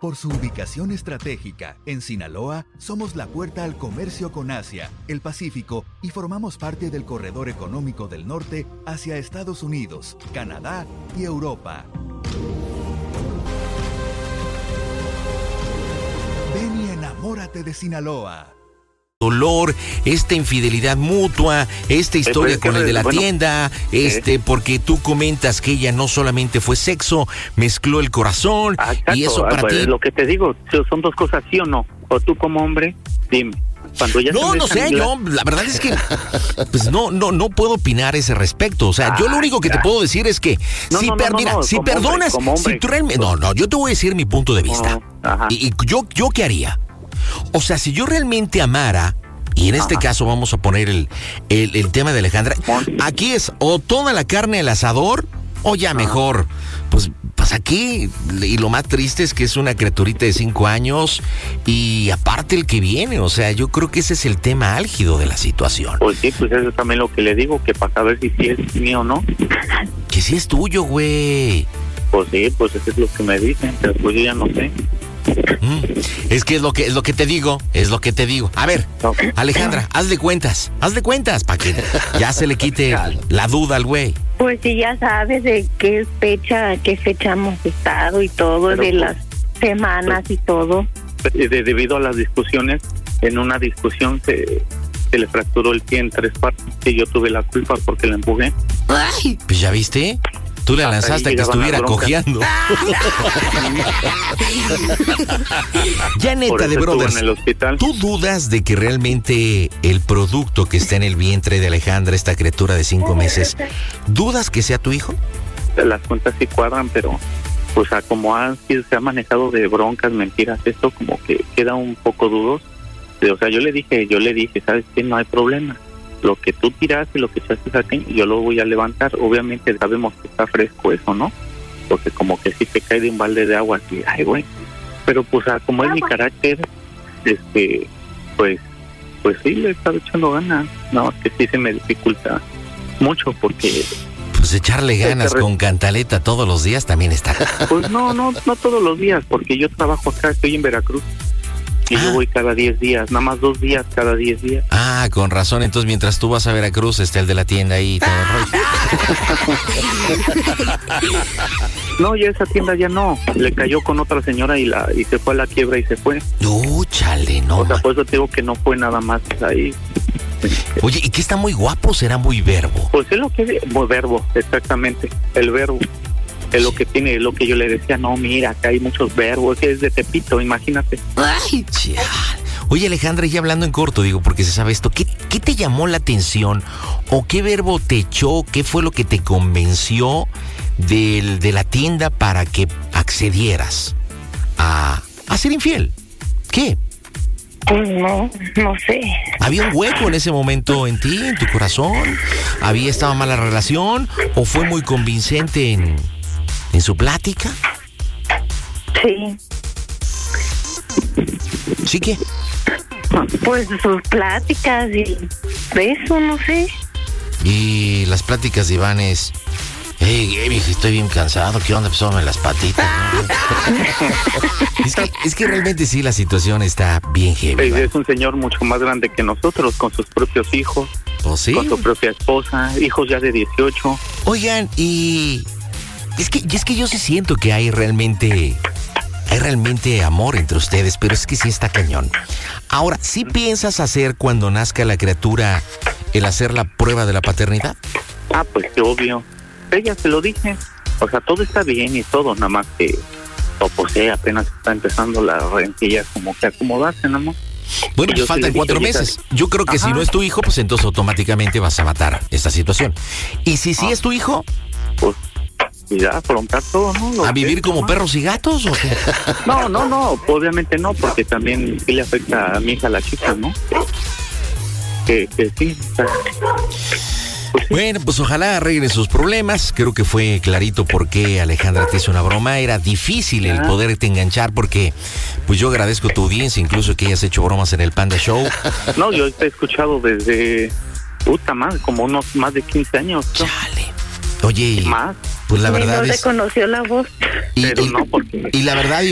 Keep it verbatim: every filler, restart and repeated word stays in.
Por su ubicación estratégica, en Sinaloa, somos la puerta al comercio con Asia, el Pacífico y formamos parte del corredor económico del norte hacia Estados Unidos, Canadá y Europa. Ven y enamórate de Sinaloa. Dolor, esta infidelidad mutua, esta historia con el de la bueno, tienda, este, eh. porque tú comentas que ella no solamente fue sexo, mezcló el corazón, Ah, exacto. y eso para Ah, pues, ti. lo que te digo, son dos cosas, ¿sí o no? O tú como hombre, dime. Cuando ya No, se no besan sé, la- yo, la verdad es que, pues no, no, no puedo opinar a ese respecto. O sea, yo lo único que te puedo decir es que, No, si, no, no, per- no, mira, no, si como hombre, perdonas, como hombre. si tú realmente, no, no, yo te voy a decir mi punto de vista. Oh, ajá. Y, y yo, yo qué haría. O sea, si yo realmente amara, y en este Ajá. caso vamos a poner el, el, el tema de Alejandra, aquí es o toda la carne al asador, o ya mejor, pues, pues aquí, y lo más triste es que es una criaturita de cinco años, y aparte el que viene, o sea, yo creo que ese es el tema álgido de la situación. Pues sí, pues eso es también lo que le digo, que para saber si sí es mío o no. Que sí es tuyo, güey. Pues sí, pues eso es lo que me dicen, pero pues yo ya no sé. Mm, Es que es lo que es lo que te digo, es lo que te digo. A ver, No. Alejandra, haz de cuentas, haz de cuentas para que ya se le quite la duda al güey. Pues sí, ya sabes de qué fecha, a qué fecha hemos estado y todo, Pero, de pues, las semanas y todo. De- debido a las discusiones, en una discusión se, se le fracturó el pie en tres partes y yo tuve la culpa porque la empujé. Ay, pues ya viste, tú le Hasta lanzaste a ahí que llegaban estuviera las broncas. cojeando. Ya Por neta eso de estuvo brothers, en el hospital. ¿tú dudas de que realmente el producto que está en el vientre de Alejandra, esta criatura de cinco meses, dudas que sea tu hijo? Las cuentas sí cuadran, pero pues a como ha, sido- se ha manejado de broncas, mentiras, esto como que queda un poco dudoso. O sea, yo le dije, yo le dije, ¿sabes qué? No hay problema. Lo que tú tiraste, lo que echaste aquí, yo lo voy a levantar. Obviamente sabemos que está fresco eso, ¿no? Porque como que si te cae de un balde de agua así, ay, güey. Pero pues a como es mi carácter, este, pues, pues sí le he estado echando ganas. No, es que sí se me dificulta mucho porque Pues echarle ganas Este re- con cantaleta todos los días también está. pues no, no, no todos los días, porque yo trabajo acá, estoy en Veracruz. Y Ah. yo voy cada diez días, nada más dos días cada diez días. Ah, con razón. Entonces, mientras tú vas a Veracruz, está el de la tienda ahí y todo el rollo. No, ya esa tienda ya no. Le cayó con otra señora y la y se fue a la quiebra y se fue. No, chale, no. O sea, man. por eso te digo que no fue nada más ahí. Oye, ¿y qué está muy guapo? ¿Será muy verbo? Pues es lo que... Pues, verbo, exactamente. El verbo. Es lo que tiene, es lo que yo le decía. No, mira, acá hay muchos verbos. Que es de Tepito, imagínate. Ay, chale. Oye, Alejandra, ya hablando en corto, digo, porque se sabe esto, ¿qué, qué te llamó la atención? ¿O qué verbo te echó? ¿Qué fue lo que te convenció del, de la tienda para que accedieras a, a ser infiel? ¿Qué? Pues no, no sé. ¿Había un hueco en ese momento en ti, en tu corazón? ¿Había estado mala relación? ¿O fue muy convincente en, en su plática? Sí, ¿Sí que? pues sus pláticas y eso, no sé. Y las pláticas de Iván es... Hey, hey, viejo, estoy bien cansado. ¿Qué onda? Pues súbame las patitas, ¿no? es, que, es que realmente sí, la situación está bien heavy. Es, ¿Vale? es un señor mucho más grande que nosotros, con sus propios hijos, ¿O sí? con su propia esposa, hijos ya de dieciocho. Oigan, y... Es que, y es que yo sí siento que hay realmente... Hay realmente amor entre ustedes, pero es que sí está cañón. Ahora, ¿sí piensas hacer cuando nazca la criatura el hacer la prueba de la paternidad? Ah, pues qué obvio. Ella se lo dije. O sea, todo está bien y todo, nada más que, o pues eh, apenas está empezando la rencilla como que acomodarse, nada más. Bueno, Y yo pues faltan sí le dije, cuatro oye, meses. Yo creo que Ajá. si no es tu hijo, pues entonces automáticamente vas a matar esta situación. Y si sí Ah. es tu hijo, Pues, y ya, afrontar todo, ¿no? Lo ¿a que vivir es, como ¿no? perros y gatos o qué? No, no, no, obviamente no, porque también sí le afecta a mi hija la chica, ¿no? Que, que sí, o sea, pues sí. Bueno, pues ojalá arreglen sus problemas. Creo que fue clarito por qué Alejandra te hizo una broma. Era difícil el Ah. poderte enganchar porque pues yo agradezco tu audiencia, incluso que hayas hecho bromas en el Panda Show. No, yo te he escuchado desde, puta madre, como unos más de quince años, ¿no? Chale. Oye, y, Más, pues la Ni verdad no es... reconoció la voz. y- pero y- no, porque... y la verdad,